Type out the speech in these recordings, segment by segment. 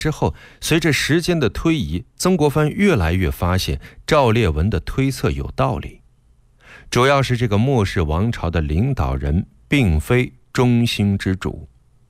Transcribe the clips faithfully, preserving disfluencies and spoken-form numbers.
之后，随着时间的推移，曾国藩越来越发现赵烈文的推测有道理，主要是这个末世王朝的领导人并非中兴之主。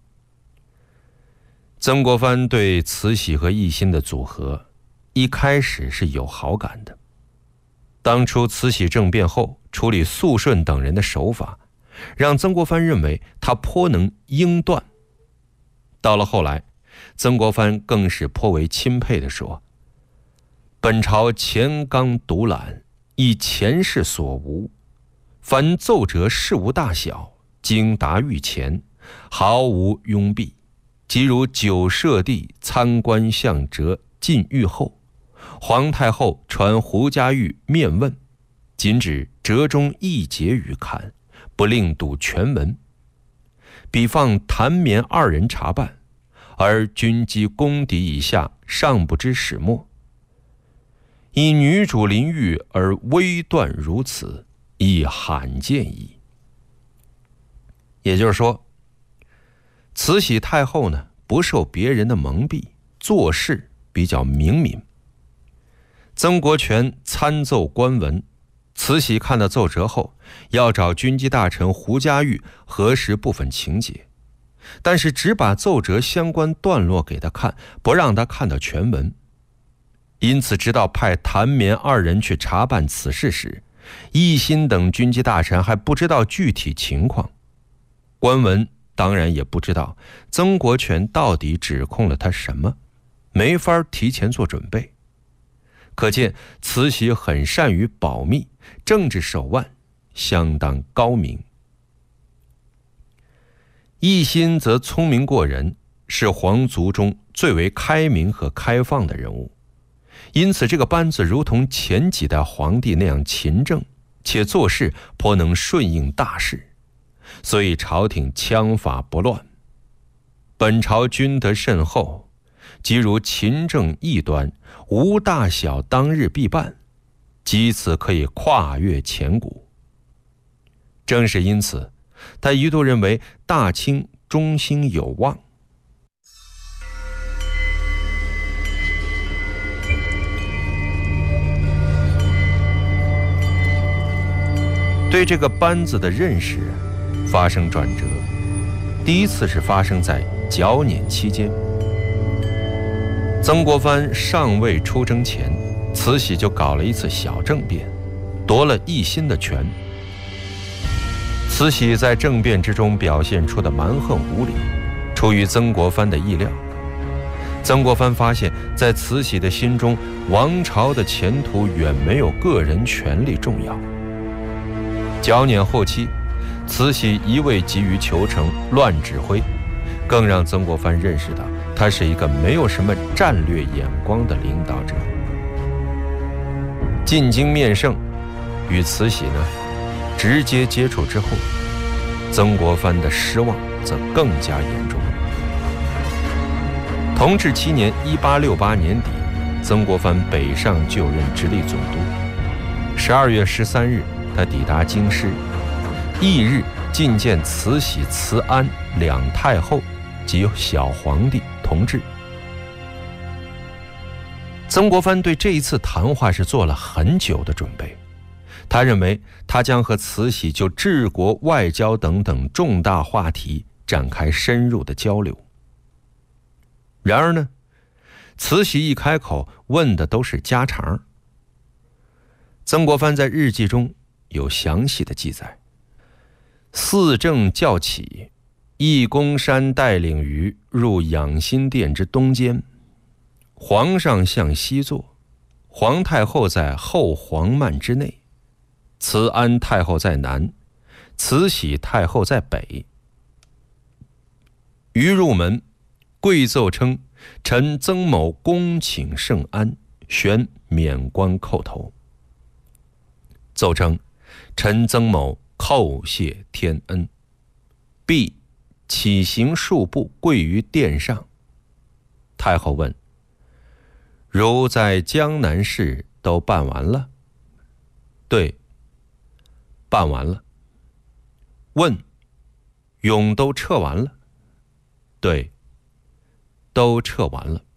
曾国藩对慈禧和奕欣的组合一开始是有好感的，当初慈禧政变后处理肃顺等人的手法，让曾国藩认为他颇能应断。到了后来，曾国藩更是颇为钦佩地说：“本朝乾纲独揽，以前世所无，凡奏折事无大小，经达御前，毫无拥蔽。即如九舍地参观相折进御后，皇太后传胡家玉面问，仅指折中一节语看，不令读全文。比放谭绵二人查办，而军机公敌以下尚不知始末。以女主临狱而微断如此，亦罕见矣。”也就是说，慈禧太后呢，不受别人的蒙蔽，做事比较明敏。曾国荃参奏官文，慈禧看到奏折后，要找军机大臣胡家玉核实部分情节，但是只把奏折相关段落给他看，不让他看到全文。因此直到派谭绵二人去查办此事时，奕欣等军机大臣还不知道具体情况，官文当然也不知道曾国荃到底指控了他什么，没法提前做准备。可见慈禧很善于保密，政治手腕相当高明。奕欣则聪明过人，是皇族中最为开明和开放的人物，因此这个班子如同前几代皇帝那样勤政，且做事颇能顺应大势，所以朝廷枪法不乱。本朝君德甚厚，即如勤政异端，无大小当日必办，即此可以跨越前古。正是因此，他一度认为大清中兴有望。对这个班子的认识发生转折，第一次是发生在绞捻期间。曾国藩尚未出征前，慈禧就搞了一次小政变，夺了奕欣的权。慈禧在政变之中表现出的蛮横无理，出于曾国藩的意料。曾国藩发现，在慈禧的心中，王朝的前途远没有个人权力重要。绞捻后期，慈禧一味急于求成，乱指挥，更让曾国藩认识到他是一个没有什么战略眼光的领导者。进京面圣，与慈禧呢直接接触之后，曾国藩的失望则更加严重。同治七年一八六八年底，曾国藩北上就任直隶总督。十二月十三日，他抵达京师，翌日觐见慈禧、慈安两太后及小皇帝同治。曾国藩对这一次谈话是做了很久的准备，他认为他将和慈禧就治国、外交等等重大话题展开深入的交流。然而呢，慈禧一开口问的都是家常。曾国藩在日记中有详细的记载：四正教起，义公山带领于入养心殿之东间，皇上向西坐，皇太后在后黄幔之内，慈安太后在南，慈禧太后在北。于入门，贵奏称：臣曾某恭请圣安，旋免冠叩头。奏称：臣曾某叩谢天恩。毕，起行数步，跪于殿上。太后问：如在江南事都办完了？对，办完了。问：俑都撤完了？对，都撤完了。